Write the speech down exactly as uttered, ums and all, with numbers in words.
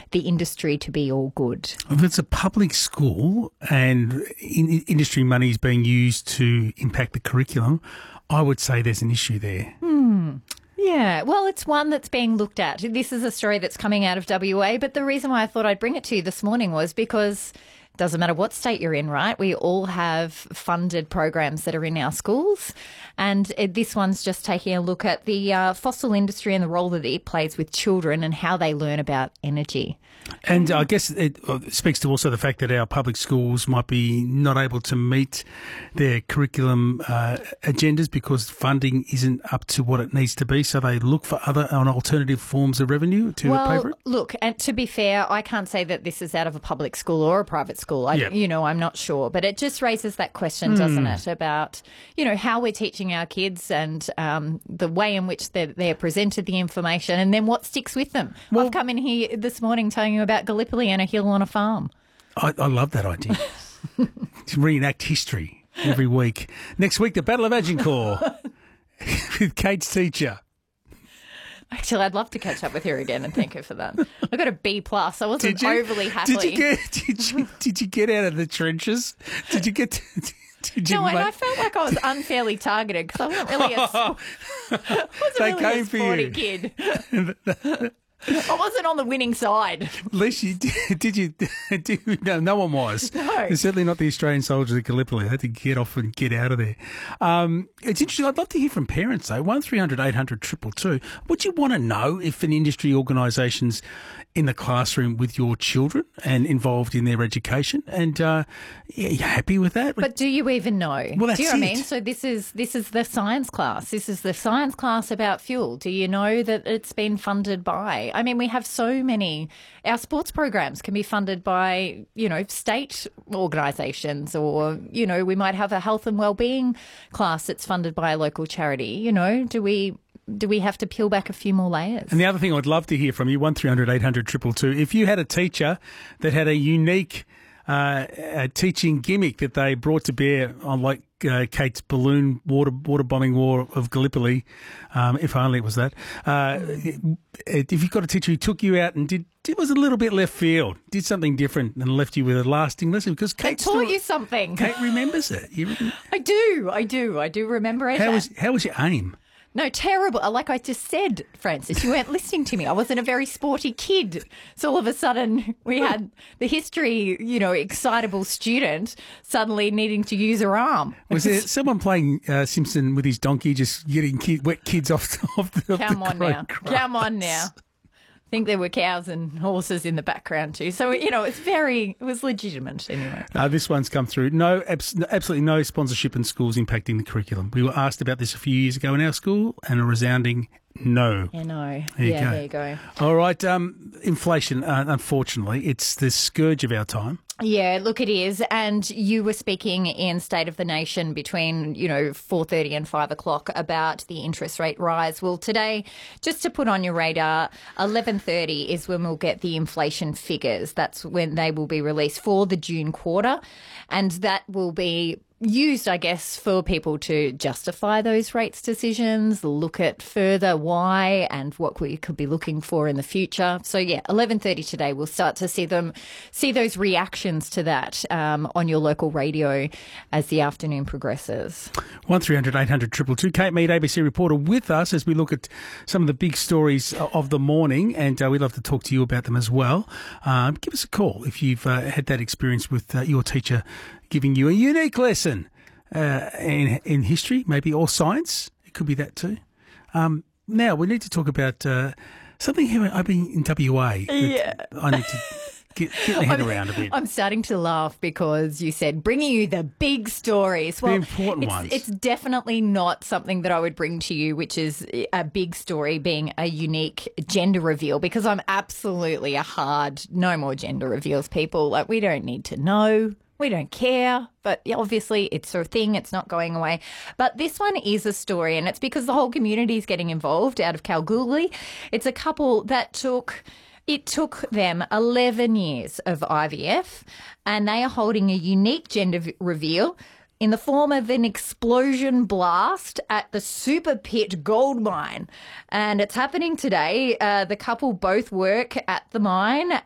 the industry to be all good. If it's a public school and in, industry money is being used to impact the curriculum, I would say there's an issue there. Hmm. Yeah, well, it's one that's being looked at. This is a story that's coming out of W A, but the reason why I thought I'd bring it to you this morning was because it doesn't matter what state you're in, right? We all have funded programs that are in our schools, and it, this one's just taking a look at the uh, fossil industry and the role that it plays with children and how they learn about energy. And I guess it speaks to also the fact that our public schools might be not able to meet their curriculum uh, agendas because funding isn't up to what it needs to be, so they look for other and alternative forms of revenue to well, pay for it? Look, and to be fair, I can't say that this is out of a public school or a private school. I, Yep. You know, I'm not sure. But it just raises that question, Mm. doesn't it, about, you know, how we're teaching our kids and um, the way in which they're, they're presented the information and then what sticks with them. Well, I've come in here this morning telling you about Gallipoli and a hill on a farm. I, I love that idea. To reenact history every week. Next week, the Battle of Agincourt with Kate's teacher. Actually, I'd love to catch up with her again and thank her for that. I got a B plus. I wasn't Did you? overly happy. Did you get? Did you? Did you get out of the trenches? Did you get? To, did you No, and make- I felt like I was unfairly targeted because I wasn't really a, I wasn't They really came a for sporty you. kid. I wasn't on the winning side. At least you did. Did you? Did, no, no one was. No. Certainly not the Australian soldiers at Gallipoli. They had to get off and get out of there. Um, it's interesting. I'd love to hear from parents, though. One three hundred eight hundred triple two. Would you want to know if an industry organisation's in the classroom with your children and involved in their education? And uh, yeah, you happy with that? But do you even know? Well, that's do you know what I it. mean? So this is this is the science class. This is the science class about fuel. Do you know that it's been funded by? I mean, we have so many. Our sports programs can be funded by, you know, state organisations, or, you know, we might have a health and wellbeing class that's funded by a local charity. You know, do we do we have to peel back a few more layers? And the other thing I'd love to hear from you, one three hundred eight hundred two two two, if you had a teacher that had a unique uh, a teaching gimmick that they brought to bear on, like uh, Kate's balloon water water bombing war of Gallipoli, um, if only it was that. Uh, if you've got a teacher who took you out and did, it was a little bit left field, did something different and left you with a lasting lesson, because They Kate taught still, you something. Kate remembers it. You remember, I do, I do, I do remember it. how was how was your aim? No, terrible. Like I just said, Francis, you weren't listening to me. I wasn't a very sporty kid. So all of a sudden we had the history, you know, excitable student suddenly needing to use her arm. Was there someone playing uh, Simpson with his donkey, just getting kid, wet kids off, off the off Come the on grown now. grass? Come on now. I think there were cows and horses in the background too. So, you know, it's very, it was legitimate anyway. Uh, this one's come through. No, abs- absolutely no sponsorship in schools impacting the curriculum. We were asked about this a few years ago in our school, and a resounding no. You know. There you yeah, go. there you go. All right. Um, inflation, uh, unfortunately, it's the scourge of our time. Yeah, look, it is. And you were speaking in State of the Nation between, you know, four thirty and five o'clock about the interest rate rise. Well, today, just to put on your radar, eleven thirty is when we'll get the inflation figures. That's when they will be released for the June quarter. And that will be used, I guess, for people to justify those rates decisions, look at further why and what we could be looking for in the future. So, yeah, eleven thirty today, we'll start to see them, see those reactions to that um, on your local radio as the afternoon progresses. one three hundred eight hundred two two two. Kate Mead, A B C reporter, with us as we look at some of the big stories of the morning, and uh, we'd love to talk to you about them as well. Um, give us a call if you've uh, had that experience with uh, your teacher giving you a unique lesson uh, in, in history, maybe, or science. It could be that too. Um, now, we need to talk about uh, something here. I've been in W A. Yeah. I need to get, get my head around a bit. I'm starting to laugh because you said bringing you the big stories. Well, The important it's, ones. It's definitely not something that I would bring to you, which is a big story being a unique gender reveal, because I'm absolutely a hard no more gender reveals people. Like, we don't need to know. We don't care, but obviously it's a thing. It's not going away. But this one is a story, and it's because the whole community is getting involved out of Kalgoorlie. It's a couple that took... It took them eleven years of I V F, and they are holding a unique gender v- reveal in the form of an explosion blast at the Super Pit gold mine. And it's happening today. Uh, the couple both work at the mine,